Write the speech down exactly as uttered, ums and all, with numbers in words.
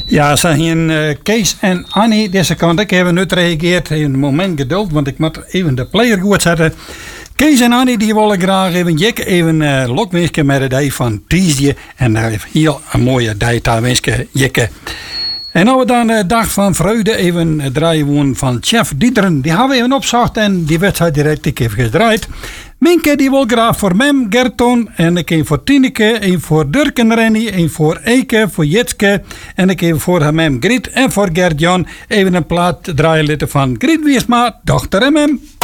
Ja, ze zijn uh, Kees en Annie deze kant. Ik heb nu gereageerd. Even een moment geduld, want ik moet even de player goed zetten. Kees en Annie die willen graag even Jikke even uh, lokwensen met de dag van Tiesje. En daar uh, heel een mooie dag daar wensen Jikke. En als we dan de dag van vreugde even uh, draaien van Chef Diederen. Die hebben we even opgezocht en die wedstrijd direct ik even gedraaid. Minke die wil graag voor Mem, Gerton en ik een voor Tineke, een voor Dirk en Rennie, een voor Eke, voor Jitske en ik een voor haar Mem Griet en voor Gert-Jan even een plaat draaien van Griet Wiesma, dochter en Mem.